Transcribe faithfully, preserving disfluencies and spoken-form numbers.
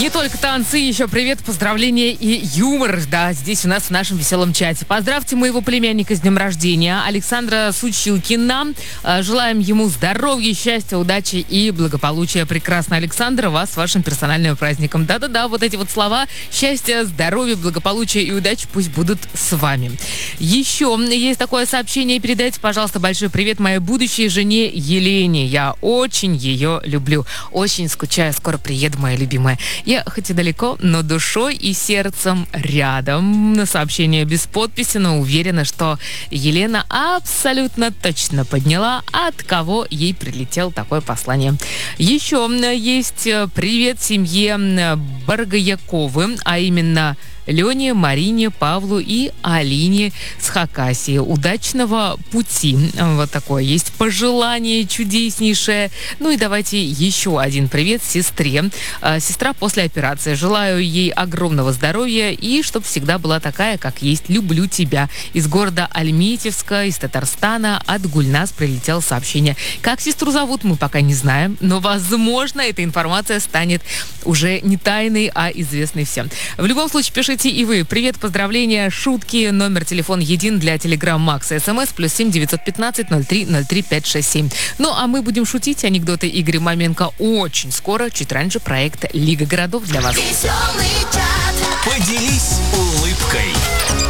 Не только танцы, еще привет, поздравления и юмор, да, здесь у нас в нашем веселом чате. Поздравьте моего племянника с днем рождения, Александра Сучилкина. Желаем ему здоровья, счастья, удачи и благополучия. Прекрасно, Александр, вас с вашим персональным праздником. Да-да-да, вот эти вот слова: счастья, здоровья, благополучия и удачи пусть будут с вами. Еще есть такое сообщение, передайте, пожалуйста, большой привет моей будущей жене Елене. Я очень ее люблю, очень скучаю, скоро приеду, моя любимая. Я хоть и далеко, но душой и сердцем рядом. На сообщение без подписи, но уверена, что Елена абсолютно точно поняла, от кого ей прилетело такое послание. Еще есть привет семье Баргаяковы, а именно Лене, Марине, Павлу и Алине с Хакасии. Удачного пути. Вот такое есть пожелание чудеснейшее. Ну и давайте еще один привет сестре. Сестра после операции. Желаю ей огромного здоровья и чтобы всегда была такая, как есть. Люблю тебя. Из города Альметьевска, из Татарстана, от Гульнас прилетело сообщение. Как сестру зовут, мы пока не знаем, но, возможно, эта информация станет уже не тайной, а известной всем. В любом случае, пишите и вы. Привет, поздравления, шутки. Номер телефона един для Телеграм Макс. СМС плюс семь девятьсот пятнадцать ноль три ноль три пять шесть семь. Ну, а мы будем шутить. Анекдоты Игоря Маменко очень скоро. Чуть раньше проект «Лига городов» для вас. Поделись улыбкой.